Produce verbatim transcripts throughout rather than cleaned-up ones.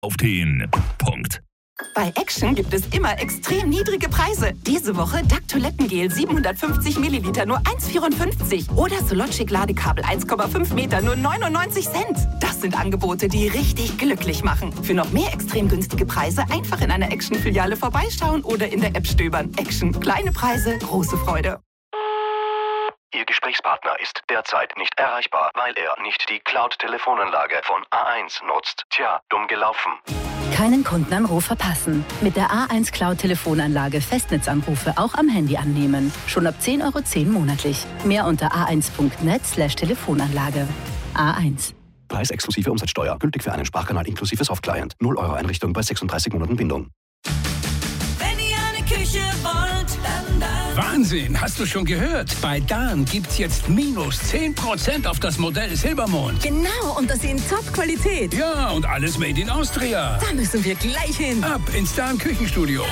auf den Punkt. Bei Action gibt es immer extrem niedrige Preise. Diese Woche Duck Toilettengel siebenhundertfünfzig Milliliter nur eins Komma vierundfünfzig oder Sologic Ladekabel eins Komma fünf Meter nur neunundneunzig Cent. Das sind Angebote, die richtig glücklich machen. Für noch mehr extrem günstige Preise einfach in einer Action-Filiale vorbeischauen oder in der App stöbern. Action. Kleine Preise, große Freude. Ihr Gesprächspartner ist derzeit nicht erreichbar, weil er nicht die Cloud-Telefonanlage von A eins nutzt. Tja, dumm gelaufen. Keinen Kundenanruf verpassen. Mit der A eins Cloud-Telefonanlage Festnetzanrufe auch am Handy annehmen. Schon ab zehn Euro zehn monatlich. Mehr unter a eins punkt net slash Telefonanlage. A eins. Preis exklusive Umsatzsteuer. Gültig für einen Sprachkanal inklusive Softclient. null Euro Einrichtung bei sechsunddreißig Monaten Bindung. Wenn ihr eine Küche wollt, dann da. Wahnsinn, hast du schon gehört? Bei Dan gibt's jetzt minus zehn Prozent auf das Modell Silbermond. Genau, und das in Top-Qualität. Ja, und alles made in Austria. Da müssen wir gleich hin. Ab ins Dan Küchenstudio.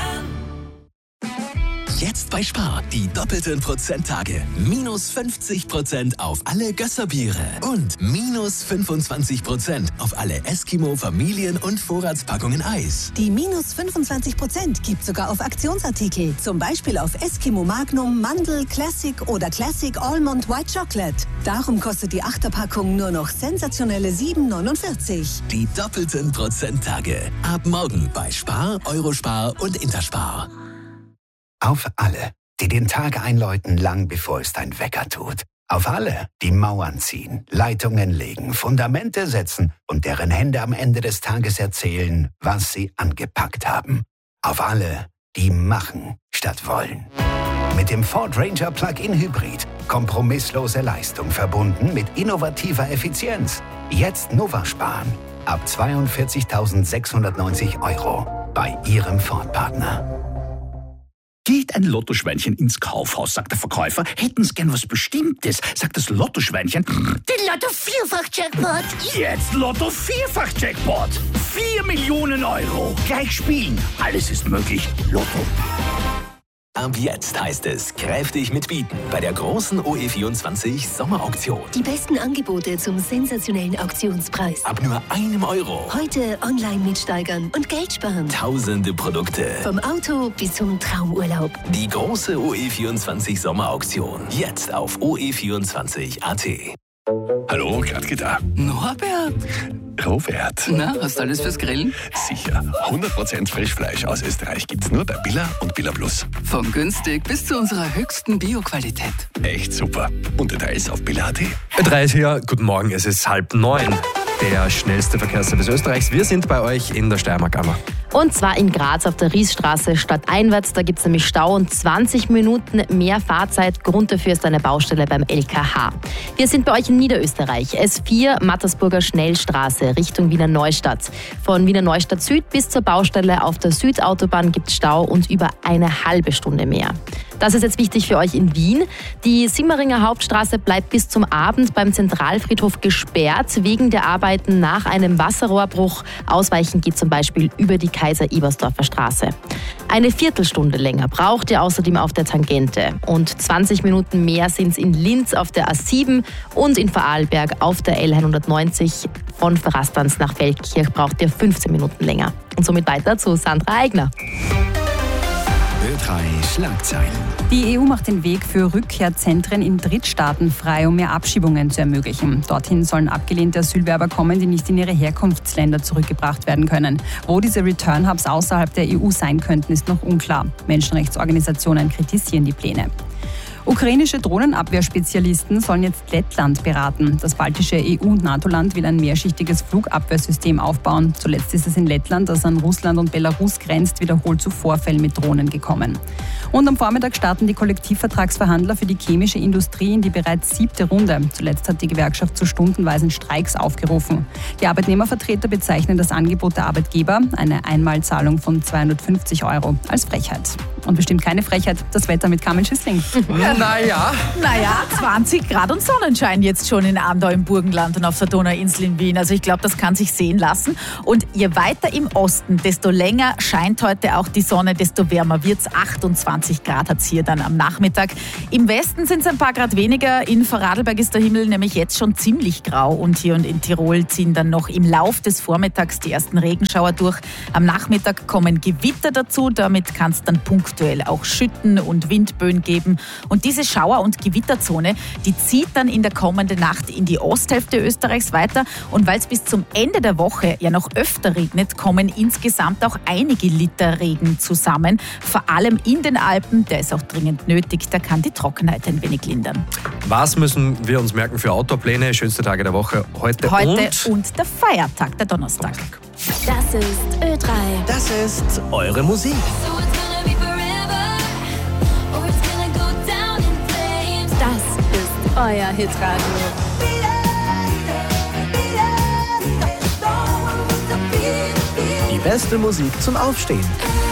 Jetzt bei Spar, die doppelten Prozenttage. Minus fünfzig Prozent auf alle Gösserbiere und minus fünfundzwanzig Prozent auf alle Eskimo Familien- und Vorratspackungen Eis. Die minus fünfundzwanzig Prozent gibt sogar auf Aktionsartikel. Zum Beispiel auf Eskimo Magnum, Mandel, Classic oder Classic Almond White Chocolate. Darum kostet die Achterpackung nur noch sensationelle sieben neunundvierzig. Die doppelten Prozenttage. Ab morgen bei Spar, Eurospar und Interspar. Auf alle, die den Tag einläuten, lang bevor es dein Wecker tut. Auf alle, die Mauern ziehen, Leitungen legen, Fundamente setzen und deren Hände am Ende des Tages erzählen, was sie angepackt haben. Auf alle, die machen statt wollen. Mit dem Ford Ranger Plug-in Hybrid. Kompromisslose Leistung verbunden mit innovativer Effizienz. Jetzt Nova sparen. Ab zweiundvierzigtausendsechshundertneunzig Euro bei Ihrem Ford-Partner. Geht ein Lottoschweinchen ins Kaufhaus, sagt der Verkäufer, hätten Sie gern was Bestimmtes, sagt das Lottoschweinchen. Den Lotto-Vierfach-Jackpot. Jetzt Lotto-Vierfach-Jackpot. Vier Millionen Euro. Gleich spielen. Alles ist möglich. Lotto. Ab jetzt heißt es kräftig mitbieten bei der großen O E vierundzwanzig Sommerauktion. Die besten Angebote zum sensationellen Auktionspreis. Ab nur einem Euro. Heute online mitsteigern und Geld sparen. Tausende Produkte. Vom Auto bis zum Traumurlaub. Die große O E vierundzwanzig Sommerauktion. Jetzt auf o e vierundzwanzig punkt a t. Hallo, Gradke da. Norbert. Robert. Na, hast du alles fürs Grillen? Sicher. hundert Prozent Frischfleisch aus Österreich gibt's nur bei Billa und Billa Plus. Von günstig bis zu unserer höchsten Bioqualität. Echt super. Und Details auf billa punkt a t. Drei ist hier. Guten Morgen, es ist halb neun. Der schnellste Verkehrsservice Österreichs. Wir sind bei euch in der Steiermark-Ammer. Und zwar in Graz auf der Riesstraße stadteinwärts. Da gibt es nämlich Stau und zwanzig Minuten mehr Fahrzeit. Grund dafür ist eine Baustelle beim L K H. Wir sind bei euch in Niederösterreich. S vier Mattersburger Schnellstraße Richtung Wiener Neustadt. Von Wiener Neustadt Süd bis zur Baustelle auf der Südautobahn gibt es Stau und über eine halbe Stunde mehr. Das ist jetzt wichtig für euch in Wien. Die Simmeringer Hauptstraße bleibt bis zum Abend beim Zentralfriedhof gesperrt wegen der Arbeiten nach einem Wasserrohrbruch. Ausweichen geht zum Beispiel über die Kaiser-Ebersdorfer Straße. Eine Viertelstunde länger braucht ihr außerdem auf der Tangente. Und zwanzig Minuten mehr sind es in Linz auf der A sieben und in Vorarlberg auf der L hundertneunzig. Von Verrastanz nach Feldkirch braucht ihr fünfzehn Minuten länger. Und somit weiter zu Sandra Eigner. Ö drei Schlagzeilen. Die E U macht den Weg für Rückkehrzentren in Drittstaaten frei, um mehr Abschiebungen zu ermöglichen. Dorthin sollen abgelehnte Asylwerber kommen, die nicht in ihre Herkunftsländer zurückgebracht werden können. Wo diese Return-Hubs außerhalb der E U sein könnten, ist noch unklar. Menschenrechtsorganisationen kritisieren die Pläne. Ukrainische Drohnenabwehrspezialisten sollen jetzt Lettland beraten. Das baltische E U- und NATO-Land will ein mehrschichtiges Flugabwehrsystem aufbauen. Zuletzt ist es in Lettland, das an Russland und Belarus grenzt, wiederholt zu Vorfällen mit Drohnen gekommen. Und am Vormittag starten die Kollektivvertragsverhandler für die chemische Industrie in die bereits siebte Runde. Zuletzt hat die Gewerkschaft zu stundenweisen Streiks aufgerufen. Die Arbeitnehmervertreter bezeichnen das Angebot der Arbeitgeber, eine Einmalzahlung von zweihundertfünfzig Euro, als Frechheit. Und bestimmt keine Frechheit, das Wetter mit Carmen Schüssling. Naja. Naja, zwanzig Grad und Sonnenschein jetzt schon in Andau im Burgenland und auf der Donauinsel in Wien. Also ich glaube, das kann sich sehen lassen. Und je weiter im Osten, desto länger scheint heute auch die Sonne, desto wärmer wird es. achtundzwanzig Grad hat es hier dann am Nachmittag. Im Westen sind es ein paar Grad weniger. In Vorarlberg ist der Himmel nämlich jetzt schon ziemlich grau. Und hier und in Tirol ziehen dann noch im Lauf des Vormittags die ersten Regenschauer durch. Am Nachmittag kommen Gewitter dazu. Damit kann es dann punktuell auch Schütten und Windböen geben. Und diese Schauer- und Gewitterzone, die zieht dann in der kommenden Nacht in die Osthälfte Österreichs weiter. Und weil es bis zum Ende der Woche ja noch öfter regnet, kommen insgesamt auch einige Liter Regen zusammen. Vor allem in den Alpen, der ist auch dringend nötig. Da kann die Trockenheit ein wenig lindern. Was müssen wir uns merken für Outdoor-Pläne? Schönste Tage der Woche heute, Heute und... und der Feiertag, der Donnerstag. Das ist Ö drei. Das ist eure Musik. Das ist euer Hitradio. Die beste Musik zum Aufstehen.